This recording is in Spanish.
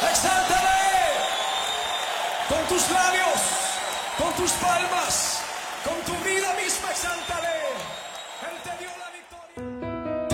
Exáltale con tus labios, con tus palmas, con tu vida misma, exáltale.